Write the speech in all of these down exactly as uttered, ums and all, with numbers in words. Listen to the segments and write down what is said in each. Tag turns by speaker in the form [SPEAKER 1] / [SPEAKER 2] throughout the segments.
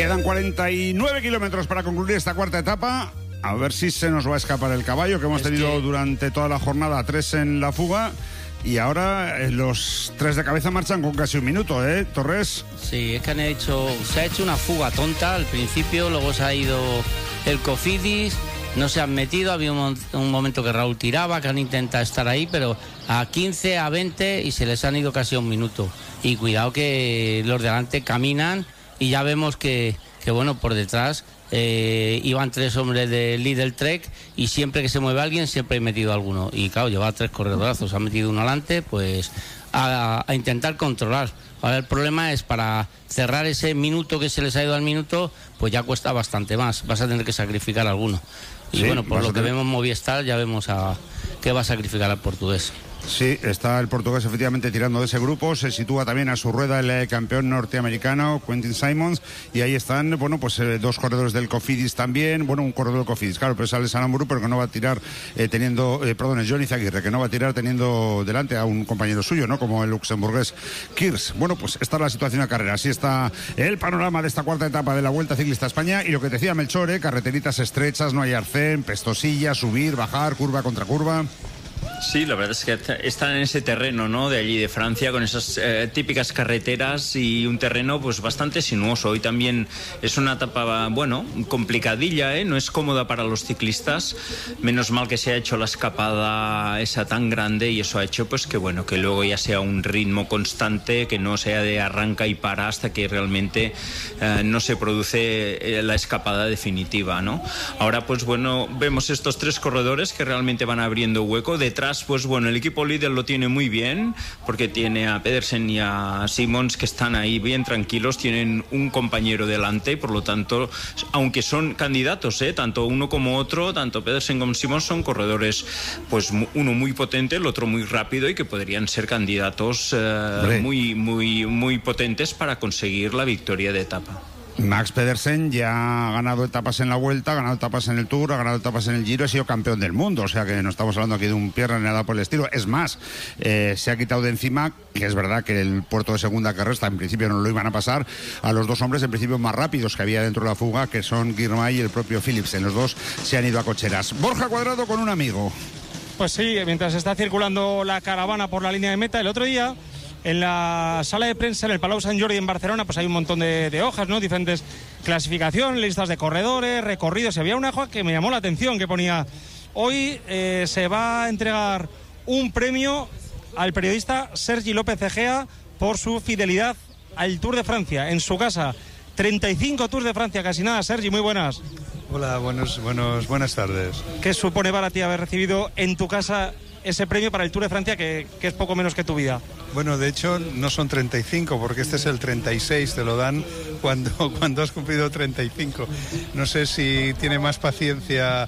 [SPEAKER 1] Quedan cuarenta y nueve kilómetros para concluir esta cuarta etapa. A ver si se nos va a escapar el caballo, que hemos es tenido que... durante toda la jornada tres en la fuga. Y ahora eh, los tres de cabeza marchan con casi un minuto, ¿eh, Torres?
[SPEAKER 2] Sí, es que han hecho, se ha hecho una fuga tonta al principio, luego se ha ido el Cofidis, no se han metido, había un, un momento que Raúl tiraba, que han intentado estar ahí, pero a quince, a veinte y se les han ido casi un minuto. Y cuidado que los de delante caminan y ya vemos que, que bueno, por detrás eh, iban tres hombres de Lidl Trek y siempre que se mueve alguien siempre he metido alguno. Y claro, lleva tres corredorazos, ha metido uno adelante, pues a, a intentar controlar. Ahora el problema es para cerrar ese minuto que se les ha ido al minuto, pues ya cuesta bastante más, vas a tener que sacrificar alguno. Y sí, bueno, por lo que vemos Movistar ya vemos a qué va a sacrificar al portugués.
[SPEAKER 1] Sí, está el portugués efectivamente tirando de ese grupo, se sitúa también a su rueda el campeón norteamericano Quentin Simons y ahí están, bueno, pues eh, dos corredores del Cofidis también, bueno, un corredor del Cofidis, claro, pero sale Salamburu, pero que no va a tirar eh, teniendo, eh, perdón, es Johnny Zaguirre, que no va a tirar teniendo delante a un compañero suyo, ¿no? Como el luxemburgués Kirs. Bueno, pues esta es la situación de carrera, así está el panorama de esta cuarta etapa de la Vuelta Ciclista a España y lo que decía Melchor, eh, carreteritas estrechas, no hay arcén, pestosilla, subir, bajar, curva contra curva.
[SPEAKER 3] Sí, la verdad es que están en ese terreno, ¿no?, de allí de Francia, con esas eh, típicas carreteras y un terreno pues bastante sinuoso. Hoy también es una etapa, bueno, complicadilla, ¿eh? No es cómoda para los ciclistas. Menos mal que se ha hecho la escapada esa tan grande y eso ha hecho pues que, bueno, que luego ya sea un ritmo constante, que no sea de arranca y para hasta que realmente eh, no se produce eh, la escapada definitiva, ¿no? Ahora pues bueno, vemos estos tres corredores que realmente van abriendo hueco. Detrás, pues bueno, el equipo líder lo tiene muy bien, porque tiene a Pedersen y a Simons que están ahí bien tranquilos, tienen un compañero delante, por lo tanto, aunque son candidatos, ¿eh? Tanto uno como otro, tanto Pedersen como Simons son corredores, pues uno muy potente, el otro muy rápido y que podrían ser candidatos eh, muy, muy, muy potentes para conseguir la victoria de etapa.
[SPEAKER 1] Max Pedersen ya ha ganado etapas en la Vuelta, ha ganado etapas en el Tour, ha ganado etapas en el Giro, ha sido campeón del mundo, o sea que no estamos hablando aquí de un pierna ni nada por el estilo. Es más, eh, se ha quitado de encima, que es verdad que el puerto de segunda que resta en principio no lo iban a pasar, a los dos hombres en principio más rápidos que había dentro de la fuga, que son Girmay y el propio Philipsen. Los dos se han ido a cocheras. Borja Cuadrado con un amigo.
[SPEAKER 4] Pues sí, mientras está circulando la caravana por la línea de meta, el otro día en la sala de prensa en el Palau Sant Jordi en Barcelona, pues hay un montón de, de hojas, ¿no? Diferentes clasificaciones, listas de corredores, recorridos. Y había una hoja que me llamó la atención, que ponía: hoy eh, se va a entregar un premio al periodista Sergi López Egea por su fidelidad al Tour de Francia, en su casa. treinta y cinco Tours de Francia, casi nada. Sergi, muy buenas.
[SPEAKER 5] Hola, buenos, buenos, buenas tardes.
[SPEAKER 4] ¿Qué supone para ti haber recibido en tu casa ese premio para el Tour de Francia, que, que es poco menos que tu vida?
[SPEAKER 5] Bueno, de hecho no son treinta y cinco, porque este es el treinta y seis, te lo dan cuando, cuando has cumplido treinta y cinco. No sé si tiene más paciencia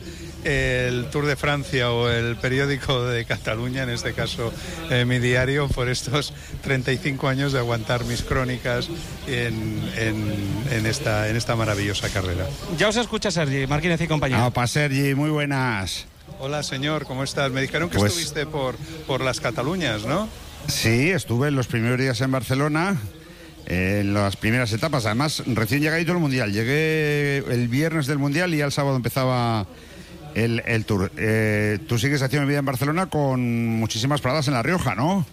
[SPEAKER 5] el Tour de Francia o el periódico de Cataluña, en este caso eh, mi diario, por estos treinta y cinco años de aguantar mis crónicas en, en, en, esta, en esta maravillosa carrera.
[SPEAKER 4] Ya os escucha Sergi, Martínez y compañía.
[SPEAKER 1] Ah, pa' Sergi, muy buenas.
[SPEAKER 5] Hola señor, ¿cómo estás? Me dijeron que pues... estuviste por, por las Cataluñas, ¿no?
[SPEAKER 1] Sí, estuve en los primeros días en Barcelona, en las primeras etapas. Además, recién llegadito el Mundial. Llegué el viernes del Mundial y ya el sábado empezaba el, el Tour. Eh, tú sigues haciendo vida en Barcelona con muchísimas paradas en La Rioja, ¿no?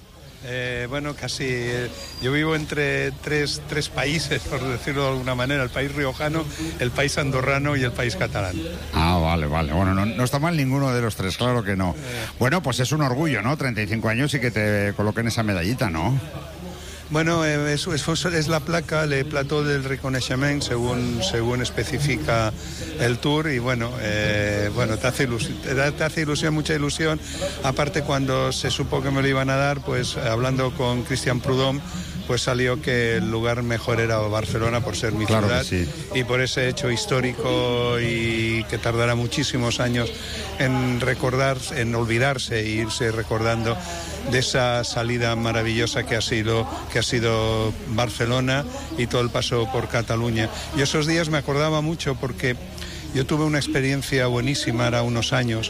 [SPEAKER 5] Eh, bueno, casi. Eh, yo vivo entre tres, tres países, por decirlo de alguna manera: el país riojano, el país andorrano y el país catalán.
[SPEAKER 1] Ah, vale, vale. Bueno, no, no está mal ninguno de los tres, claro que no.
[SPEAKER 5] Eh.
[SPEAKER 1] Bueno, pues es un orgullo, ¿no? treinta y cinco años y que te coloquen esa medallita, ¿no?
[SPEAKER 5] Bueno, eh, es, es, es la placa, el plató del reconeixement, según, según especifica el Tour, y bueno, eh, bueno te, hace ilusión, te hace ilusión, mucha ilusión. Aparte, cuando se supo que me lo iban a dar, pues hablando con Christian Prudhomme, pues salió que el lugar mejor era Barcelona por ser mi
[SPEAKER 1] claro
[SPEAKER 5] ciudad,
[SPEAKER 1] sí.
[SPEAKER 5] Y por ese hecho histórico, y que tardará muchísimos años en recordar, en olvidarse e irse recordando de esa salida maravillosa que ha sido que ha sido Barcelona y todo el paso por Cataluña. Y esos días me acordaba mucho porque Yo tuve una experiencia buenísima ahora unos años,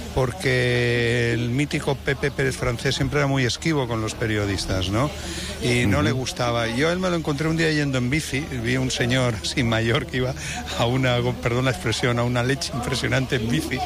[SPEAKER 5] porque el mítico Pepe Pérez Francés siempre era muy esquivo con los periodistas, ¿no? Y no uh-huh. le gustaba. Yo a él me lo encontré un día yendo en bici, vi un señor así mayor que iba a una, perdón la expresión, a una leche impresionante en bici.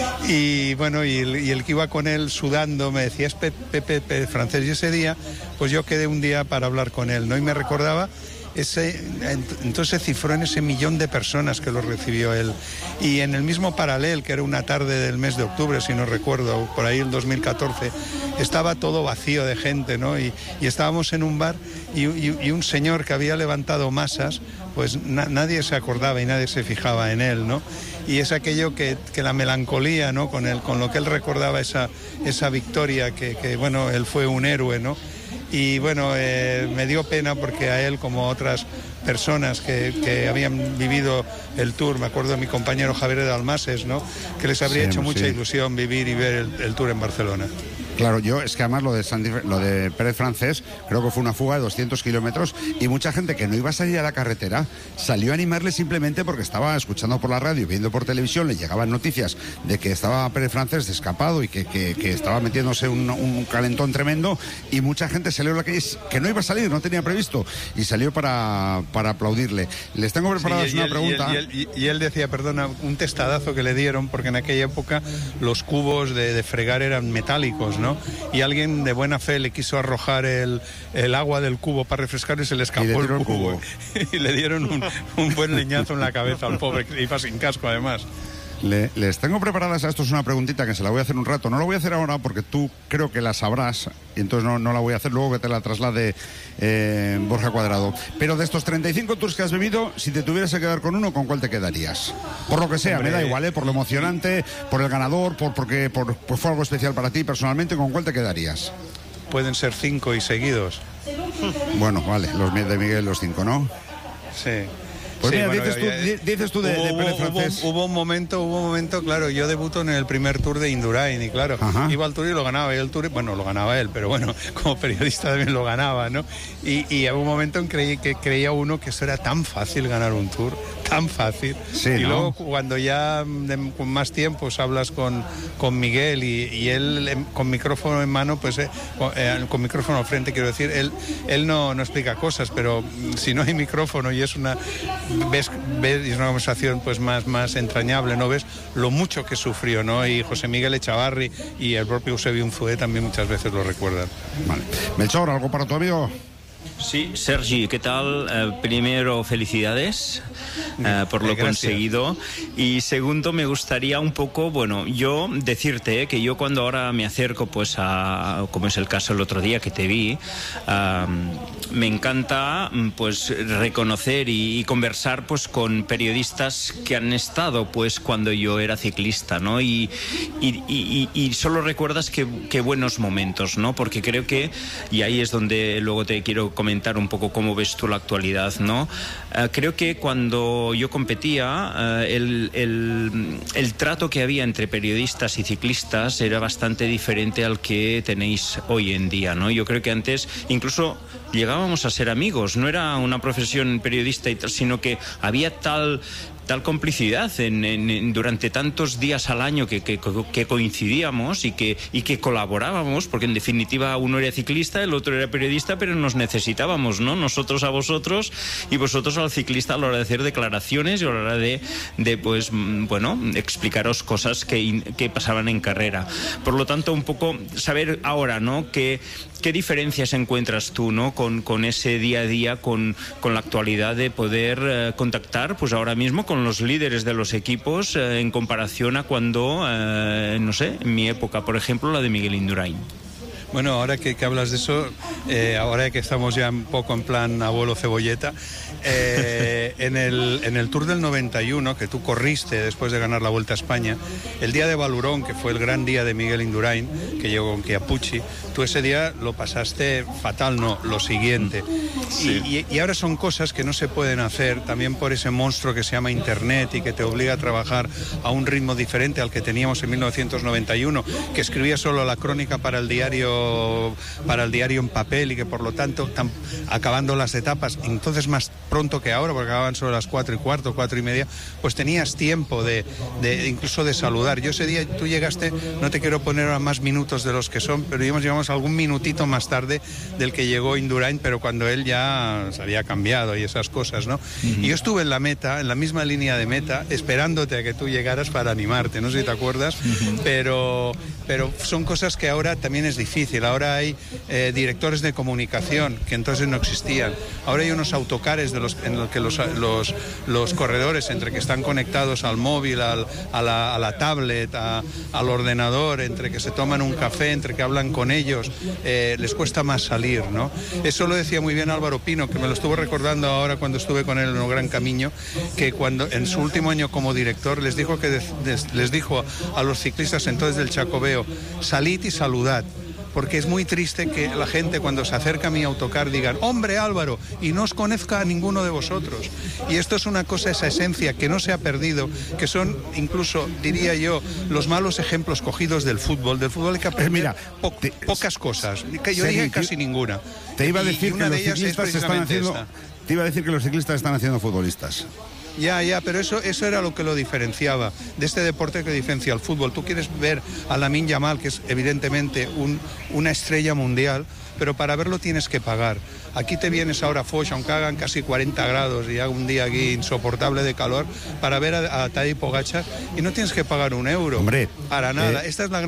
[SPEAKER 5] Y bueno, y el, y el que iba con él sudando me decía, es Pepe Pérez Francés. Y ese día, pues yo quedé un día para hablar con él, ¿no? Y me recordaba ese, entonces se cifró en ese millón de personas que lo recibió él. Y en el mismo Paralel, que era una tarde del mes de octubre, si no recuerdo, por ahí el dos mil catorce, estaba todo vacío de gente, ¿no? Y, y estábamos en un bar y, y, y un señor que había levantado masas, pues na, nadie se acordaba y nadie se fijaba en él, ¿no? Y es aquello que, que la melancolía, ¿no? Con, el, con lo que él recordaba esa, esa victoria, que, que bueno, él fue un héroe, ¿no? Y bueno, eh, me dio pena porque a él, como a otras personas que, que habían vivido el Tour, me acuerdo de mi compañero Javier de Dalmases, ¿no? Que les habría sí, hecho mucha sí. ilusión vivir y ver el, el Tour en Barcelona.
[SPEAKER 1] Claro, yo es que además lo de, Sandy, lo de Pérez Francés creo que fue una fuga de doscientos kilómetros y mucha gente que no iba a salir a la carretera salió a animarle simplemente porque estaba escuchando por la radio, viendo por televisión, le llegaban noticias de que estaba Pérez Francés escapado y que, que, que estaba metiéndose un, un calentón tremendo, y mucha gente salió a la calle que no iba a salir, no tenía previsto, y salió para, para aplaudirle. Les tengo preparadas sí, y, una y, pregunta.
[SPEAKER 5] Y él, y, él, y, y él decía, perdona, un testadazo que le dieron, porque en aquella época los cubos de, de fregar eran metálicos, ¿no? Y alguien de buena fe le quiso arrojar el, el agua del cubo para refrescar y se le escapó
[SPEAKER 1] y le
[SPEAKER 5] el, cubo.
[SPEAKER 1] el cubo.
[SPEAKER 5] Y le dieron un, un buen leñazo en la cabeza al pobre, que iba sin casco además.
[SPEAKER 1] Le, les tengo preparadas a estos una preguntita que se la voy a hacer un rato. No la voy a hacer ahora porque tú creo que la sabrás y entonces no, no la voy a hacer luego que te la traslade eh, Borja Cuadrado. Pero de estos treinta y cinco tours que has vivido, si te tuvieras que quedar con uno, ¿con cuál te quedarías? Por lo que sea, Hombre, me da igual, ¿eh? Por lo emocionante, por el ganador, por porque por, por fue algo especial para ti personalmente, ¿con cuál te quedarías?
[SPEAKER 5] Pueden ser cinco y seguidos.
[SPEAKER 1] Bueno, vale, los de Miguel, los cinco, ¿no?
[SPEAKER 5] Sí.
[SPEAKER 1] Pues
[SPEAKER 5] sí,
[SPEAKER 1] mira,
[SPEAKER 5] bueno,
[SPEAKER 1] dices, tú,
[SPEAKER 5] ya,
[SPEAKER 1] dices tú de,
[SPEAKER 5] hubo,
[SPEAKER 1] de Pérez Francés.
[SPEAKER 5] Hubo, hubo un momento, hubo un momento, claro, yo debuto en el primer Tour de Indurain y claro, Ajá. iba al Tour y lo ganaba, y el Tour, bueno, lo ganaba él, pero bueno, como periodista también lo ganaba, ¿no? Y, y hubo un momento en que, que creía uno que eso era tan fácil ganar un Tour, tan fácil.
[SPEAKER 1] Sí,
[SPEAKER 5] y
[SPEAKER 1] ¿no?
[SPEAKER 5] luego cuando ya de, con más tiempo hablas con, con Miguel y, y él con micrófono en mano, pues eh, con, eh, con micrófono al frente, quiero decir, él, él no, no explica cosas, pero si no hay micrófono y es una... ves, ves y es una conversación pues más, más entrañable, ¿no? Ves lo mucho que sufrió, ¿no? Y José Miguel Echavarri y el propio Eusebio Unzué también muchas veces lo recuerdan.
[SPEAKER 1] Vale. Melchor, ¿algo para tu amigo?
[SPEAKER 3] Sí, Sergi, ¿qué tal? Eh, primero, felicidades eh, por lo Gracias. conseguido. Y segundo, me gustaría un poco, bueno, yo decirte eh, que yo cuando ahora me acerco, pues a, como es el caso el otro día que te vi, uh, me encanta pues reconocer y, y conversar pues con periodistas que han estado pues cuando yo era ciclista, ¿no? Y, y, y, y solo recuerdas que, que buenos momentos, ¿no? Porque creo que, y ahí es donde luego te quiero comentar un poco cómo ves tú la actualidad, ¿no? Uh, creo que cuando yo competía, uh, el, el, el trato que había entre periodistas y ciclistas era bastante diferente al que tenéis hoy en día, ¿no? Yo creo que antes incluso llegábamos a ser amigos, no era una profesión periodista y tal, sino que había tal... tal complicidad en, en, en, durante tantos días al año que, que, que coincidíamos y que, y que colaborábamos, porque en definitiva uno era ciclista, el otro era periodista, pero nos necesitábamos, ¿no? Nosotros a vosotros y vosotros al ciclista a la hora de hacer declaraciones y a la hora de, de pues, bueno, explicaros cosas que, que pasaban en carrera. Por lo tanto, un poco saber ahora, ¿no? Que ¿qué diferencias encuentras tú, ¿no? con, con ese día a día, con, con la actualidad de poder eh, contactar, pues ahora mismo con los líderes de los equipos eh, en comparación a cuando, eh, no sé, en mi época, por ejemplo, la de Miguel Indurain?
[SPEAKER 5] Bueno, ahora que, que hablas de eso, eh, ahora que estamos ya un poco en plan abuelo cebolleta, eh, en, el, en el Tour del noventa y uno, que tú corriste después de ganar la Vuelta a España, el día de Valurón, que fue el gran día de Miguel Indurain, que llegó con Chiappucci, tú ese día lo pasaste fatal, no, lo siguiente. Sí. Y, y, y ahora son cosas que no se pueden hacer, también por ese monstruo que se llama Internet y que te obliga a trabajar a un ritmo diferente al que teníamos en mil novecientos noventa y uno, que escribía solo la crónica para el diario para el diario en papel y que por lo tanto tan, acabando las etapas entonces más pronto que ahora porque acababan daban sobre las cuatro y cuarto, cuatro y media, pues tenías tiempo de, de incluso de saludar. Yo ese día, tú llegaste, no te quiero poner ahora más minutos de los que son, pero digamos, llegamos algún minutito más tarde del que llegó Indurain, pero cuando él ya se había cambiado y esas cosas, ¿no? Uh-huh. Y yo estuve en la meta, en la misma línea de meta, esperándote a que tú llegaras para animarte, no sé si te acuerdas, uh-huh. pero, pero son cosas que ahora también es difícil. Ahora hay eh, directores de comunicación que entonces no existían. Ahora hay unos autocares de los, en los que los, los, los corredores, entre que están conectados al móvil, al, a, la, a la tablet, a, al ordenador, entre que se toman un café, entre que hablan con ellos, eh, les cuesta más salir, ¿no? Eso lo decía muy bien Álvaro Pino, que me lo estuvo recordando ahora cuando estuve con él en el Gran Camino, que cuando en su último año como director les dijo que de, de, les dijo a los ciclistas entonces del Chacobeo: salid y saludad. Porque es muy triste que la gente cuando se acerca a mi autocar digan: hombre Álvaro, y no os conozca a ninguno de vosotros. Y esto es una cosa, esa esencia que no se ha perdido, que son incluso, diría yo, los malos ejemplos cogidos del fútbol. Del fútbol hay que aprender Mira, po te, pocas cosas, que yo diría casi ninguna.
[SPEAKER 1] Te iba a decir que los ciclistas están haciendo, te iba a decir que los ciclistas están haciendo futbolistas.
[SPEAKER 5] Ya, ya, pero eso, eso era lo que lo diferenciaba de este deporte que diferencia al fútbol. Tú quieres ver a Lamine Yamal, que es evidentemente un, una estrella mundial, pero para verlo tienes que pagar. Aquí te vienes ahora a Foix, aunque hagan casi cuarenta grados y haga un día aquí insoportable de calor, para ver a, a Tadej Pogačar y no tienes que pagar un euro.
[SPEAKER 1] Hombre,
[SPEAKER 5] para nada.
[SPEAKER 1] Eh...
[SPEAKER 5] Esta es la gran